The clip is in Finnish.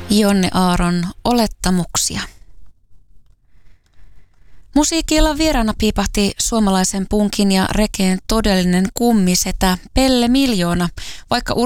Jonne Aaron olettamuksia. Musiikilla vieraana piipahti suomalaisen punkin ja reggaen todellinen kummisetä Pelle Miljoona, vaikka